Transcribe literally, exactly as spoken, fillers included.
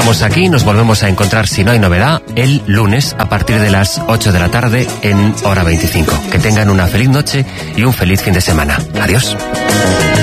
dejamos aquí, nos volvemos a encontrar, si no hay novedad, el lunes a partir de las ocho de la tarde en Hora veinticinco. Que tengan una feliz noche y un feliz fin de semana. Adiós.